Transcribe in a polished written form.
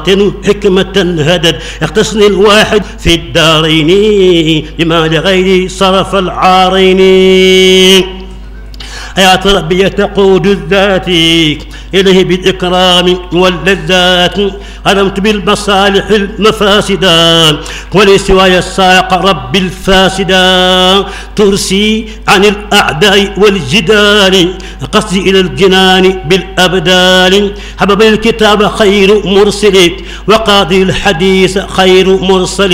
حكمة هدد اختصني الواحد في الدارين لما لغيري صرف العارين. يا ربي تقود الذات إليه بالإكرام واللذات غنمت بالمصالح المفاسدا ولسواي الساق رب الفاسدا ترسي عن الأعداء والجدال قصدي إلى الجنان بالأبدال حبب الكتاب خير مرسل وقاضي الحديث خير مرسل